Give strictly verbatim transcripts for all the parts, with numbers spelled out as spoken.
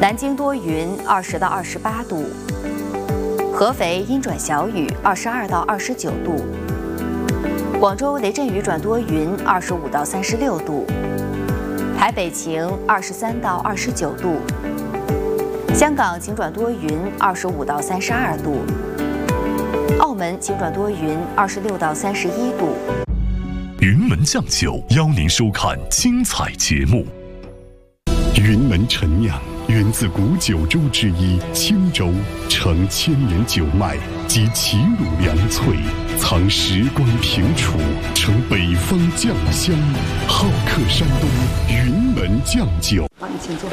南京多云，二十到二十八度；合肥阴转小雨，二十二到二十九度；广州雷阵雨转多云，二十五到三十六度；台北晴，二十三到二十九度；香港晴转多云，二十五到三十二度；澳门晴转多云，二十六到三十一度。 云门酱酒邀您收看精彩节目。云门陈酿源自古九州之一青州，承千年酒脉及齐鲁良萃，藏时光平楚，成北方酱香，好客山东云门酱酒。 好，你请坐。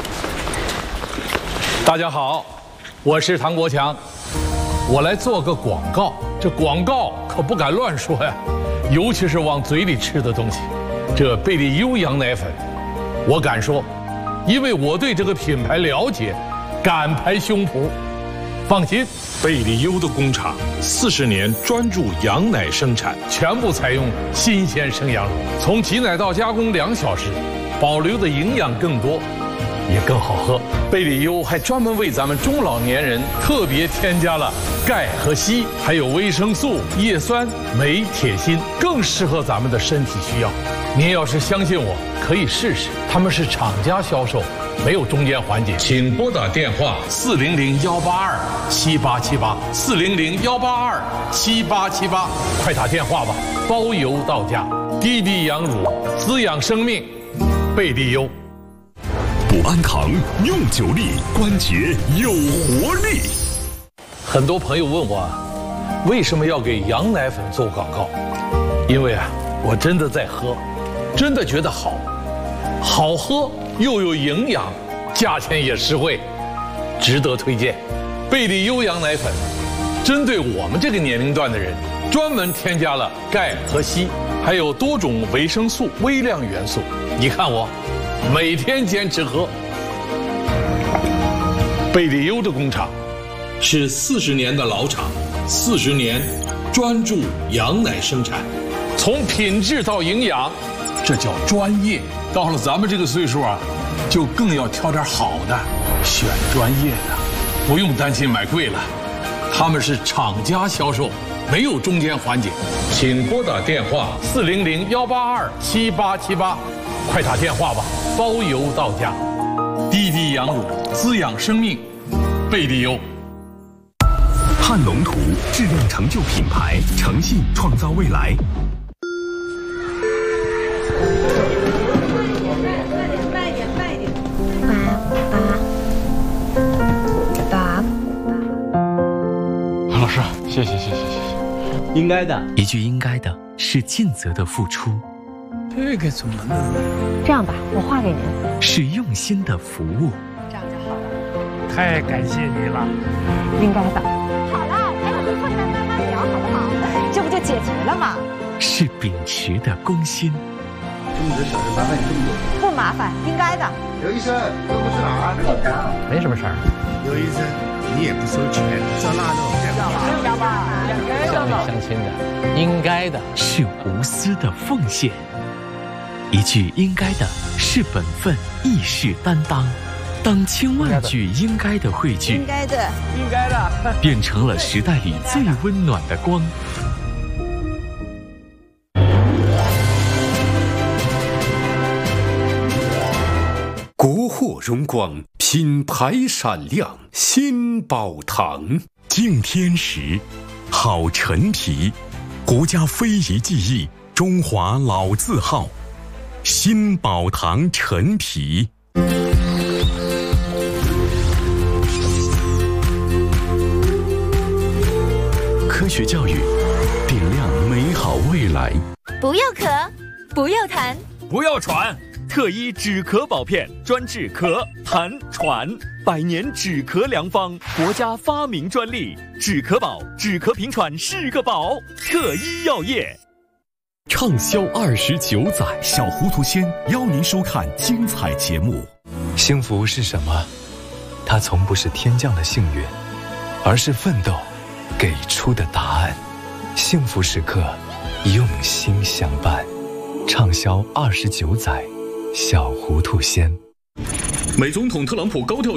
大家好，我是唐国强，我来做个广告。这广告可不敢乱说呀，尤其是往嘴里吃的东西。这贝利优羊奶粉，我敢说，因为我对这个品牌了解，敢拍胸脯。放心，贝利优的工厂四十年专注羊奶生产，全部采用新鲜生羊乳，从挤奶到加工两小时，保留的营养更多，也更好喝。贝利优还专门为咱们中老年人特别添加了钙和硒，还有维生素、叶酸、镁、铁、锌，更适合咱们的身体需要。您要是相信我，可以试试。他们是厂家销售，没有中间环节。请拨打电话四零零幺八二七八七八四零零幺八二七八七八，快打电话吧，包邮到家。滴滴羊乳滋养生命，贝利优。 补安堂用久力，关节有活力。 很多朋友问我，为什么要给羊奶粉做广告？因为啊，我真的在喝，真的觉得好，好喝又有营养，价钱也实惠，值得推荐。贝利优羊奶粉，针对我们这个年龄段的人，专门添加了钙和硒，还有多种维生素、微量元素。你看我，每天坚持喝。贝利优的工厂是四十年的老厂，四十年专注羊奶生产，从品质到营养，这叫专业。到了咱们这个岁数啊，就更要挑点好的，选专业的，不用担心买贵了。他们是厂家销售，没有中间环节。请拨打电话四零零幺八二七八七八，快打电话吧，包邮到家。滴滴羊乳滋养生命，贝利优。 汉龙图质量成就品牌，诚信创造未来。 慢一点，慢一点。 爸， 老师，谢谢谢谢谢谢。 应该的， 一句应该的是尽责的付出， 这个怎么弄？ 这样吧，我画给您。 是用心的服务。 这样就好了。 太感谢你了， 应该的。好了，还有个困难慢慢聊，好不好？这不就解决了吗？ 是秉持的公心。 这么多小事麻烦你这么多。 不麻烦，应该的。 刘医生，这不是哪儿？ 没什么事儿。 刘医生，你也不收钱，照那种开不要吧， 乡里乡亲的，应该的是无私的奉献。一句应该的是本分，义士担当。当千万句应该的汇聚， 应该的， 应该的， 变成了时代里最温暖的光。 国货荣光，品牌闪亮，新宝堂。敬天时，好陈皮，国家非遗技艺，中华老字号。新宝堂陈皮。科学教育，点亮美好未来。 不要咳，不要痰， 不要喘。特一止咳宝片，专治咳、痰、喘，百年止咳良方，国家发明专利。止咳宝，止咳平喘是个宝。特一药业。 畅销二十九载，小糊涂仙邀您收看精彩节目。 幸福是什么？它从不是天降的幸运，而是奋斗给出的答案。幸福时刻，用心相伴。畅销二十九载，小糊涂仙。 美总统特朗普高调